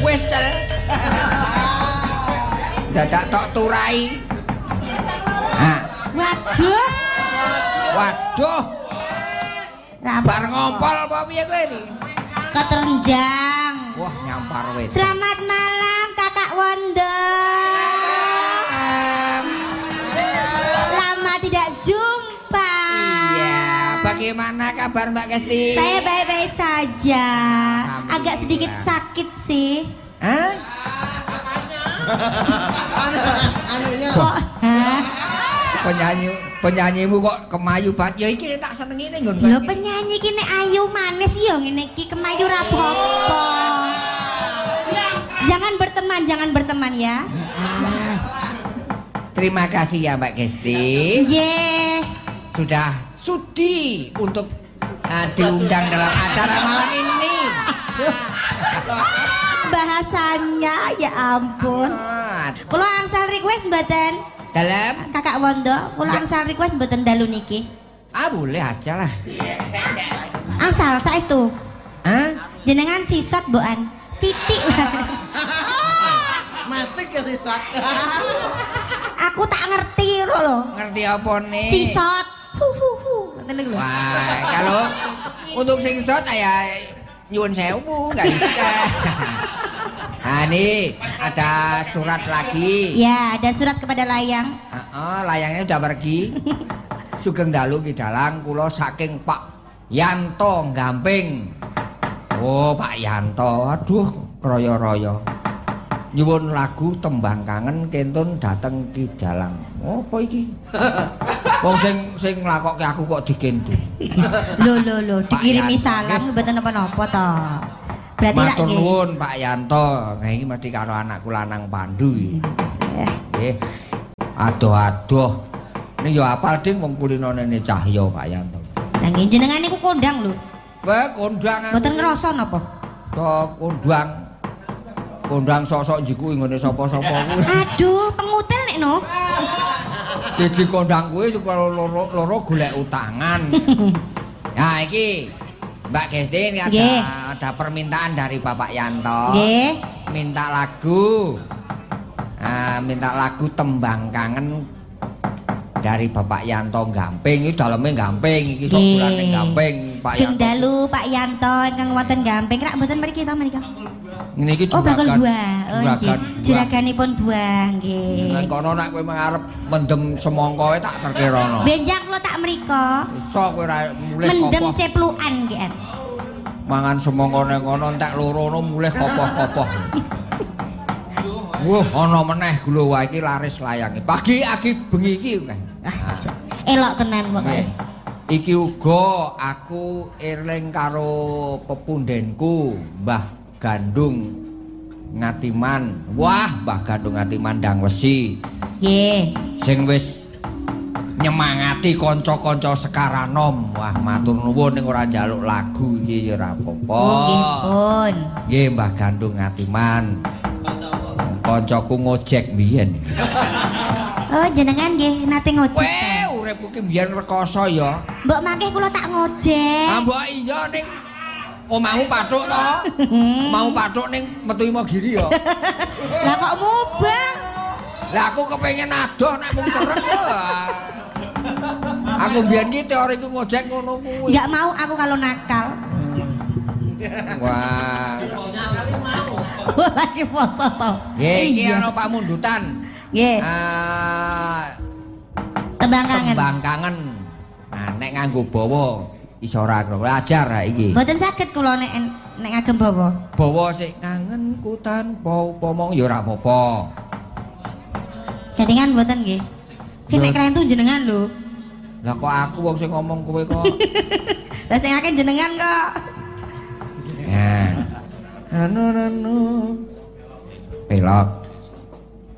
Wis cel. Dadak tok turai. Nah. Waduh. Waduh. Bar ngompol apa piye kowe iki? Keterenjang. Wah, nyampar wit. Selamat malam Kakak Wondo. Lama tidak jumpa. Iya, bagaimana kabar Mbak Kesti? Saya baik-baik saja. Agak sedikit sakit sih. Hah? Kok? Hah? Penyanyimu kok kemayu banget. Ya iki tak senengine nggon. Lho penyanyi kene ayu manis ya ngene iki kemayu ra apa-apa. Jangan berteman ya. Terima kasih ya Mbak Kesti. Nggih. Sudah sudi untuk diundang dalam acara malam ini. Bahasanya ya ampun. Kula angsal request mboten? Dalam Kakak Wondo, kula angsal request mboten dalu niki. Boleh aja lah. Angsal saestu. Hah? Jenengan sisot mbokan. Sithik lah. Matik ya sisat. Aku tak ngerti lho. Ngerti apa nih? Sisot. Ngoten lho. Wah, kalau untuk sing sot ya nyuwun sewu enggak bisa. Nah nih ada surat lagi. Ya, ada surat kepada Layang. Layangnya udah pergi. Sugeng dalu ki dalang kula saking Pak Yanto Gamping. Oh, Pak Yanto. Aduh, royo-royo. Nyuwun lagu tembang kangen kentun dateng ki dalang. Apa iki? Wong sing nglakokke aku kok digendut. Lho, dikirimi salam mboten napa-napa to. Berarti lak matur nuwun Pak Yanto. Nah iki mesti karo anakku lanang Pandu iki. Nggih. Adoh-adoh. Ning yo apal ding wong kulinane Cahya Pak Yanto. Lah nggih jenengan niku kondang lho. Wah, kondang. Mboten ngrasa napa? Kondang. Kondang sok-sok njikuki ngene sapa-sapa kuwi. Aduh, pengutil nek no. Siji kondang kuwi supaya loro golek utangan. Nah, iki Mbak Kesti ini ada permintaan dari Bapak Yanto. Nggih. Minta lagu. Minta lagu tembang kangen dari Bapak Yanto Gamping. Iki daleme Gamping iki sok bulane Gamping Pak Yanto. Dalu Pak Yanto ingkang wonten Gamping rak mboten mriki to menika. Ngene iki bakul buah. Oh nggih. Juraganipun buah nggih. Nek kono nek kowe mengarep mendem semangka tak terkirono. Benjak kula tak mriko. Iso kowe ra mulih kopoh. Mendem ceplukan nggih. Mangan semangka ning kono entek lorono mulih kopoh-kopoh. Wah, ana meneh glowa iki laris layange. Pagi agi bengi iki akeh. Elok tenan pokoke. Iki uga aku eling karo pepundenku Mbah Gandung Ngatiman. Wah, Mbah Gandung Ngatiman ndang wesi. Nggih. Sing wis nyemangati kanca-kanca sekaranom. Wah, matur nuwun ning ora njaluk lagu iki ya ora apa-apa. Nggih pun. Nggih, Mbah Gandung Ngatiman. Kancaku ngojek mbiyen. Oh, jenengan nggih nate ngojek. Weh, uripku ki mbiyen rekoso ya. Mbok mangke kula tak ngojek. Mbok iya ning omahmu pathuk to? Mau pathuk ning Metu Imogiri ya. Lah kok mubang? Lah aku kepengin adoh nek mung terek ya. Aku mbiyen ki teoriku ngojek ngono kuwi. Enggak mau aku kalau nakal. Wah. Lagi foto to. Nggih, iki ana Pak Mundutan. Nggih. Tembang kangen. Tembang kangen. Nah, nek nganggo bawa iso ora ajar ha iki. Mboten saged kula nek ngagem bawa. Bawa sik kangenku tanpa upama ya ora apa-apa. Gandengan mboten nggih. Ki nek keren tuh jenengan lho. Lah kok aku wong sing ngomong kowe kok. Lah sing akeh jenengan kok. Nah. Anu. Pelok.